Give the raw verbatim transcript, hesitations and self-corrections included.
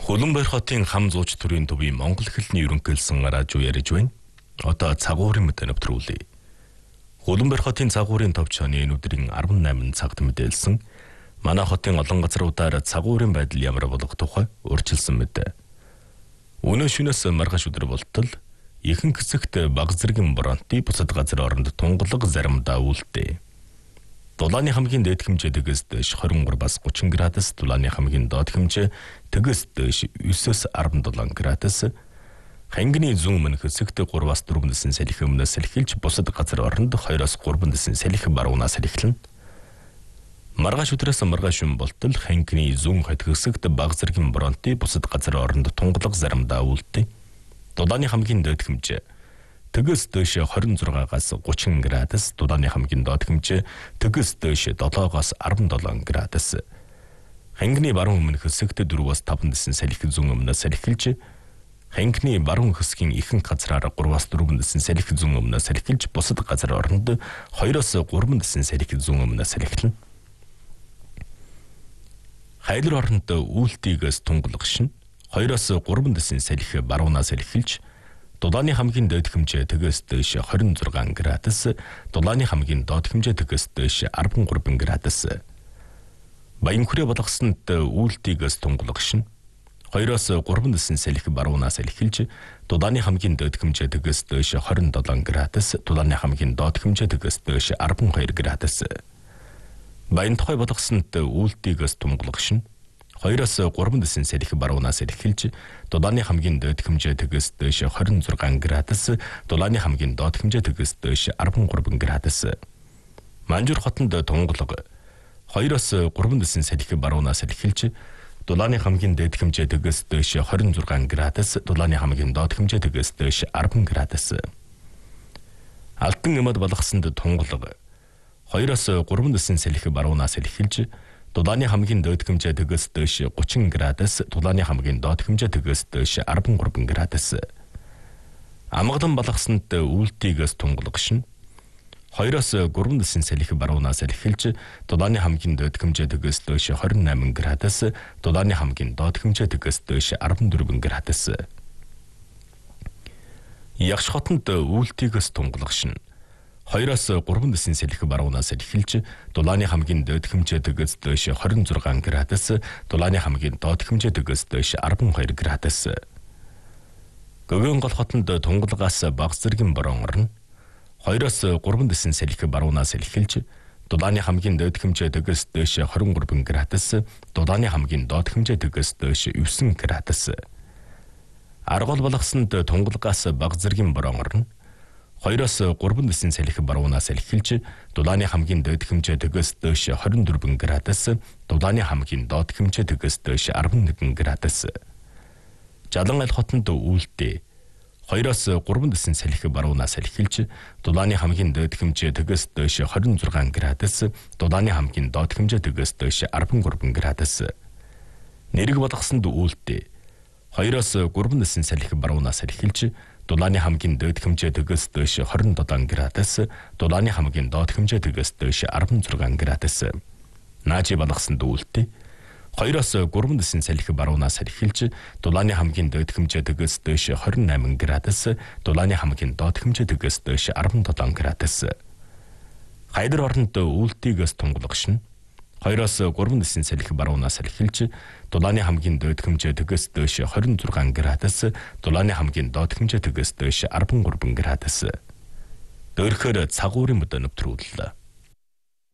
Хөлбөмбөр хотын хам зууч төрийн төвийн Монгол хэлний ерөнхийлсөн радио ярьж байна. Одоо цагуурын мэдээ нэвтрүүлье. Хөлбөмбөр хотын цагуурын төвчөний энэ өдрийн арван найман цагт мэдээлсэн манай хотын олон газруудаар цагуурын байдал ямар болох тухай урьдчилсан мэдээ. Өнөө шөнөөс маргааш өдөр болтол ихэнх хэсэгт баг зэргийн бронти бусад газар оронд тунгалаг заримдаа үлдээ. Дулааны хамгийн дээд хэмжээ дэгээс дэш двадцать три бас тридцать градус, дулааны хамгийн доод хэмжээ дэгээс дэш девять-аас сорок семь градус. Хангины зүүн өмнөх хэсэгт тhree-аас four дэсэн салхи өмнөөс салхилж бусад газар оронд two-аас three дэсэн салхи баруунаас салхилна. Маргааш өдрөөс маргааш шөнө болтол хангины зүүн хойд хэсэгт баг зэргийн бронти бусад газар оронд тунгалаг заримдаа үлдээ. Дулааны хамгийн дээд хэмжээ дэгээс дэш twenty-six-аас thirty градус, дулааны хамгийн доод хэмжээ дэгээс дэш seven-аас seventeen градус. Хангины баруун өмнөх хэсэгт four-аас five дэсэн салхи зүүн өмнөөс салхилж, хангины баруун хэсгийн ихэнх газраар three-аас four дэсэн салхи зүүн өмнөөс салхилж, бусад газар оронд two-аас three дэсэн салхи зүүн өмнөөс салхилна. Хайлар оронд үйлдэлээс тунгалаг шин two-аас three дэсэн салхи баруунаас салхилж, дулааны хамгийн дээд хэмжээ дэгээс дэш twenty-six градус, дулааны хамгийн доод хэмжээ дэгээс дэш thirty-three градус. Баянхүрээ болгосонд үйлдэлээс тунгалаг шин two-аас three дэсэн салхи баруунаас салхилж, дулааны хамгийн дээд хэмжээ дэгээс дэш twenty-seven градус, дулааны хамгийн доод хэмжээ дэгээс дэш twelve градус. Баянтухай болгосонд үйлдэлээс тунгалаг шин two-аас three дэсэн салхи баруунаас салхилж, дулааны хамгийн дээд хэмжээ дэгээс дэш twenty-six градус, дулааны хамгийн доод хэмжээ дэгээс дэш thirty-three градус. Манжуур хотод тунгалаг two-аас three дэсэн салхи баруунаас салхилж, дулааны хамгийн дээд хэмжээ дэгээс дэш twenty-six градус, дулааны хамгийн доод хэмжээ дэгээс дэш ten градус. Алтан эмэд болгосонд тунгалаг two-аас three дэсэн салхи баруунаас салхилж, дулааны хамгийн дээд хэмжээ дэгээс дэш thirty градус, дулааны хамгийн доод хэмжээ дэгээс дэш thirty-three градус. Амгалан болгосонд үйлдэлээс тунгалаг шин two-аас three дэсэн салхи баруунаас салхилж, дулааны хамгийн дээд хэмжээ дэгээс дэш twenty-eight градус, дулааны хамгийн доод хэмжээ дэгээс дэш fourteen градус. Ягш хотод үйлдэлээс тунгалаг шин two-аас three дэсэн салхи баруунаас салхилж, дулааны хамгийн дээд хэмжээ дэгээс дэш twenty-six градус, дулааны хамгийн доод хэмжээ дэгээс дэш twelve градус. Гөгөн гол хотод тунгалагаас баг зэргийн борон орно two-аас three дэсэн салхи баруунаас салхилж, дулааны хамгийн дээд хэмжээ дэгээс дэш twenty-three градус, дулааны хамгийн доод хэмжээ дэгээс дэш nine градус. Аргол болгосонд тунгалагаас баг зэргийн борон орно two-аас three дэсэн салхи баруунаас салхилж, дулааны хамгийн дээд хэмжээ дэгээс дэш twenty-four градус, дулааны хамгийн доод хэмжээ дэгээс дэш eleven градус. Жалан аль хотод үйлдэл two-аас three дэсэн салхи баруунаас салхилж, дулааны хамгийн дээд хэмжээ дэгээс дэш twenty-six градус, дулааны хамгийн доод хэмжээ дэгээс дэш thirteen градус. Нэрэг болгосонд үйлдэл two-аас three дэсэн салхи баруунаас салхилж, дулааны хамгийн дээд хэмжээ дэгээс дэш twenty-seven градус, дулааны хамгийн доод хэмжээ дэгээс дэш sixteen градус. Наачи болгосонд үйлдэл two-аас three дэсэн салхи баруунаас салхилж, дулааны хамгийн дээд хэмжээ дэгээс дэш twenty-eight градус, дулааны хамгийн доод хэмжээ дэгээс дэш seventeen градус. Хайдар оронд үйлдэлээс тунгалаг шин two-аас three дэсэн салхи баруунаас салхилж, дулааны хамгийн дээд хэмжээ дэгээс дэш twenty-six градус, дулааны хамгийн доод хэмжээ дэгээс дэш thirteen градус. Дөрөхөр цагуурын мэдээ нэвтрүүллээ.